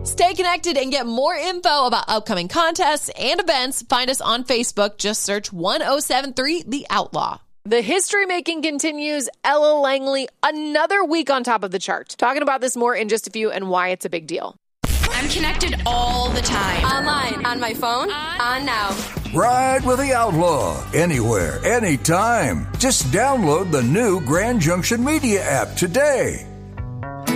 Stay connected and get more info about upcoming contests and events. Find us on Facebook. Just search 1073 The Outlaw. The history making continues. Ella Langley, another week on top of the chart. Talking about this more in just a few and why it's a big deal. I'm connected all the time. Online, on my phone, on now. Ride with the Outlaw, anywhere, anytime. Just download the new Grand Junction Media app today.